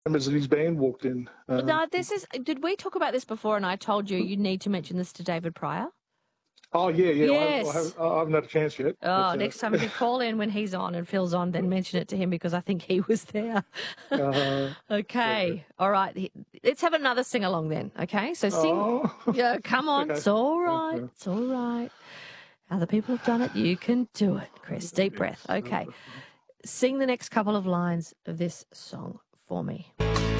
members of his band walked in. No, did we talk about this before and I told you need to mention this to David Pryor? Oh, yeah. Yes. I haven't had a chance yet. Oh, next time if you call in when he's on and Phil's on, then mention it to him because I think he was there. Okay. Yeah. All right. Let's have another sing-along then, okay? So sing. Oh. Yeah, come on. Okay. It's all right. It's all right. Other people have done it. You can do it, Chris. Deep breath. Okay. Sing the next couple of lines of this song for me.